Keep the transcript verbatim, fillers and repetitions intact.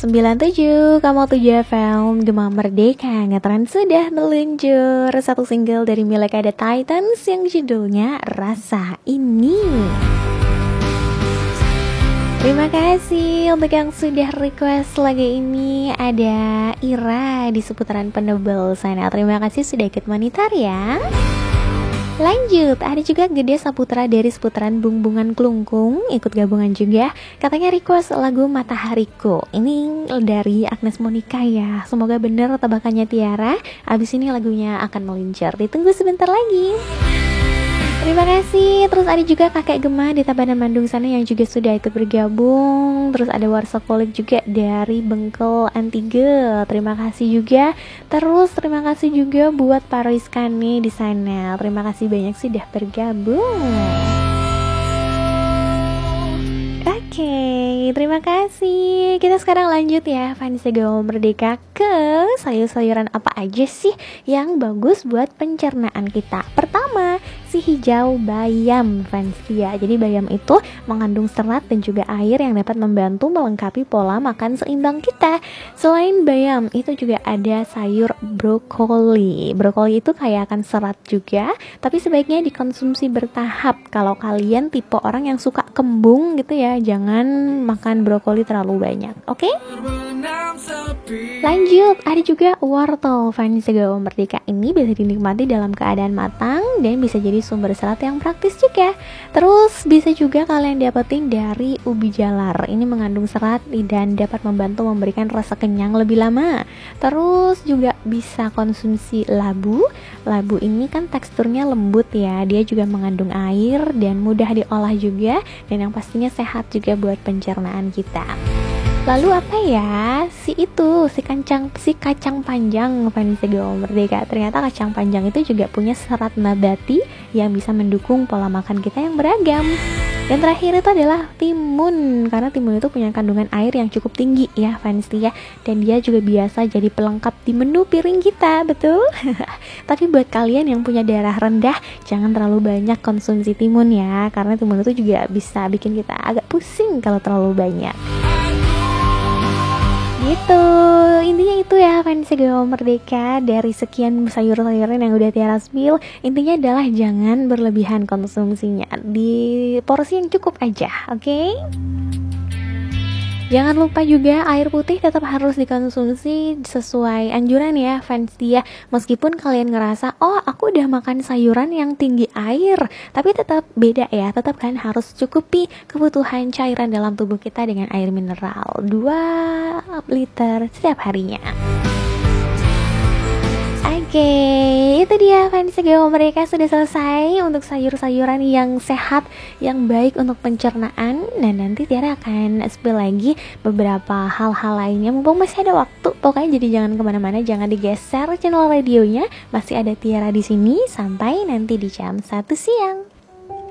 sembilan tujuh koma tujuh F M Gema Merdeka ngetren sudah meluncur satu single dari milik ada Titans yang judulnya Rasa Ini. Terima kasih untuk yang sudah request lagu ini. Ada Ira di seputaran Penebel sana. Terima kasih sudah ikut monitor ya. Lanjut, ada juga Gede Saputra dari seputaran Bungbungan Klungkung ikut gabungan juga. Katanya request lagu Matahariku. Ini dari Agnes Monica ya. Semoga bener tebakannya Tiara. Abis ini lagunya akan meluncur. Ditunggu sebentar lagi. Terima kasih. Terus ada juga Kakek Gema di Tabanan Bandung sana yang juga sudah ikut bergabung. Terus ada Warsapolik juga dari Bengkel Antige. Terima kasih juga. Terus terima kasih juga buat Pak Roiskane di sana. Terima kasih banyak sudah bergabung. Oke, terima kasih. Kita sekarang lanjut ya, fans Gema Merdeka, ke sayur-sayuran apa aja sih yang bagus buat pencernaan kita. Pertama, si hijau bayam, fans ya. Jadi bayam itu mengandung serat dan juga air yang dapat membantu melengkapi pola makan seimbang kita. Selain bayam, itu juga ada sayur brokoli. Brokoli itu kaya akan serat juga, tapi sebaiknya dikonsumsi bertahap. Kalau kalian tipe orang yang suka kembung gitu ya, jangan makan brokoli terlalu banyak, oke? Okay? Lanjut, ada juga wortel. Fans Gema Merdeka ini bisa dinikmati dalam keadaan matang dan bisa jadi sumber serat yang praktis juga. Terus bisa juga kalian dapetin dari ubi jalar. Ini mengandung serat dan dapat membantu memberikan rasa kenyang lebih lama. Terus juga bisa konsumsi labu. Labu ini kan teksturnya lembut ya. Dia juga mengandung air dan mudah diolah juga, dan yang pastinya sehat juga buat pencernaan kita. Lalu apa ya? Si itu, si kacang si kacang panjang, fans Gema Merdeka. Ternyata kacang panjang itu juga punya serat nabati yang bisa mendukung pola makan kita yang beragam. Dan terakhir itu adalah timun, karena timun itu punya kandungan air yang cukup tinggi ya, fans ya. Dan dia juga biasa jadi pelengkap di menu piring kita, betul? Tapi buat kalian yang punya darah rendah, jangan terlalu banyak konsumsi timun ya, karena timun itu juga bisa bikin kita agak pusing kalau terlalu banyak. Gitu, intinya itu ya fans Gema Merdeka. Dari sekian sayur-sayuran yang udah Tiara spill, intinya adalah jangan berlebihan konsumsinya, di porsi yang cukup aja, oke? Okay? Jangan lupa juga air putih tetap harus dikonsumsi sesuai anjuran ya fans dia. Meskipun kalian ngerasa, oh aku udah makan sayuran yang tinggi air, tapi tetap beda ya. Tetap kan harus cukupi kebutuhan cairan dalam tubuh kita dengan air mineral dua liter setiap harinya. Oke, itu dia fans Gema Merdeka, sudah selesai untuk sayur-sayuran yang sehat, yang baik untuk pencernaan. Dan nanti Tiara akan spill lagi beberapa hal-hal lainnya mumpung masih ada waktu. Pokoknya jadi jangan kemana-mana, jangan digeser channel radionya. Masih ada Tiara di sini sampai nanti di jam satu siang.